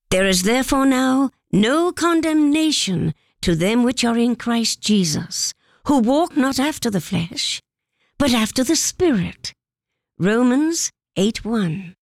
There is therefore now no condemnation to them which are in Christ Jesus, who walk not after the flesh, but after the Spirit. Romans 8:1.